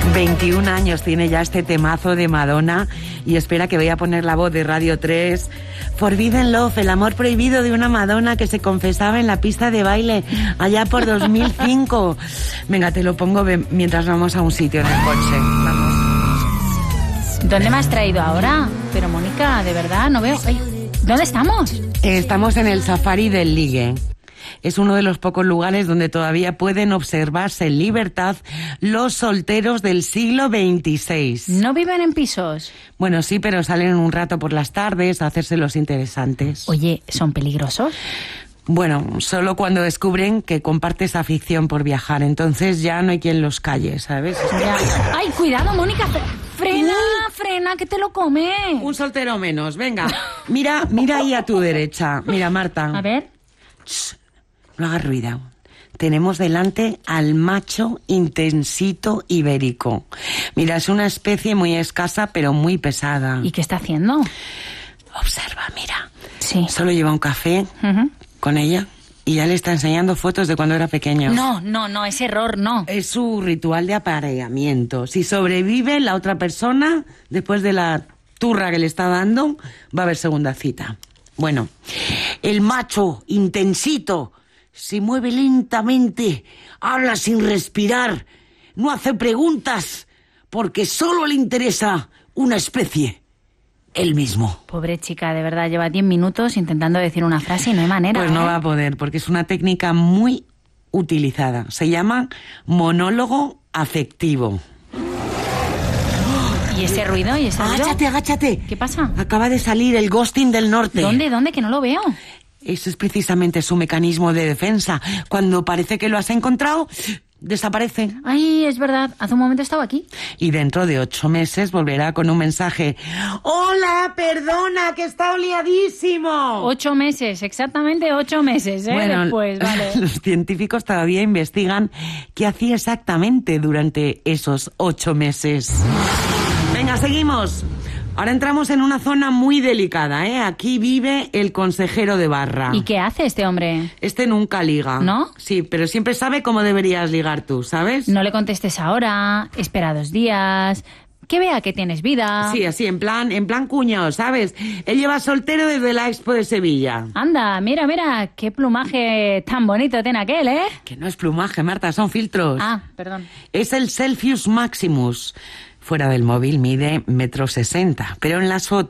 21 años tiene ya este temazo de Madonna y espera que voy a poner la voz de Radio 3. Forbidden Love, el amor prohibido de una Madonna que se confesaba en la pista de baile allá por 2005. Venga, te lo pongo mientras vamos a un sitio en el coche. Vamos. ¿Dónde me has traído ahora? Pero Mónica, de verdad, no veo... Ay, ¿dónde estamos? Estamos en el Safari del Ligue. Es uno de los pocos lugares donde todavía pueden observarse en libertad los solteros del siglo XXVI. ¿No viven en pisos? Bueno, sí, pero salen un rato por las tardes a hacerse los interesantes. Oye, ¿son peligrosos? Bueno, solo cuando descubren que compartes afición por viajar. Entonces ya no hay quien los calle, ¿sabes? Ya. ¡Ay, cuidado, Mónica! ¡Frena, frena, que te lo come! Un soltero menos, venga. Mira ahí a tu derecha. Mira, Marta. A ver. Shh. No hagas ruido. Tenemos delante al macho intensito ibérico. Mira, es una especie muy escasa, pero muy pesada. ¿Y qué está haciendo? Observa, mira. Sí. Solo lleva un café con ella y ya le está enseñando fotos de cuando era pequeño. No, ese error no. Es su ritual de apareamiento. Si sobrevive la otra persona, después de la turra que le está dando, va a haber segunda cita. Bueno, el macho intensito se mueve lentamente, habla sin respirar, no hace preguntas, porque solo le interesa una especie, él mismo. Pobre chica, de verdad, lleva 10 minutos intentando decir una frase y no hay manera. Pues no va a poder, porque es una técnica muy utilizada. Se llama monólogo afectivo. ¿Y ese ruido? Agáchate. ¿Qué pasa? Acaba de salir el ghosting del norte. ¿Dónde? Que no lo veo. Eso es precisamente su mecanismo de defensa. Cuando parece que lo has encontrado, desaparece. Ay, es verdad. Hace un momento estaba aquí. Y dentro de 8 meses volverá con un mensaje. ¡Hola, perdona, que he estado liadísimo! 8 meses, exactamente 8 meses, ¿eh? Bueno, después, vale. Los científicos todavía investigan qué hacía exactamente durante esos 8 meses. Venga, seguimos. Ahora entramos en una zona muy delicada, ¿eh? Aquí vive el consejero de barra. ¿Y qué hace este hombre? Este nunca liga. ¿No? Sí, pero siempre sabe cómo deberías ligar tú, ¿sabes? No le contestes ahora, espera 2 días, que vea que tienes vida. Sí, así, en plan cuñado, ¿sabes? Él lleva soltero desde la Expo de Sevilla. Anda, mira, qué plumaje tan bonito tiene aquel, ¿eh? Que no es plumaje, Marta, son filtros. Ah, perdón. Es el Celsius Maximus. Fuera del móvil mide 1,60 m, pero en las fotos